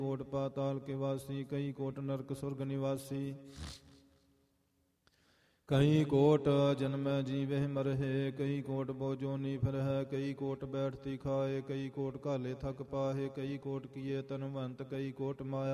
ਕੋਟ ਪਾਤਾਲ ਕੇ ਵਾਸੀ, ਕਈ ਕੋਟ ਨਰਕ ਸੁਰਗ ਨਿਵਾਸੀ। ਕਈ ਕੋਟ ਜਨਮੈ ਜੀਵਹਿ ਮਰਹਿ, ਕਈ ਕੋਟ ਬੋ ਜੋਨੀ ਫਿਰਹਿ, ਕਈ ਕੋਟ ਬੈਠਤੀ ਖਾਏ, ਕਈ ਕੋਟ ਘਾਲੇ ਥਕ ਪਾਹੇ, ਕਈ ਕੋਟ ਕੀਏ ਤਨਵੰਤ, ਕਈ ਕੋਟ ਮਾਇਆ